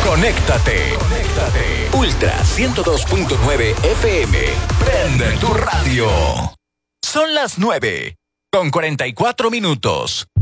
Conéctate. Ultra 102.9 FM. Prende tu radio. Son las 9:44.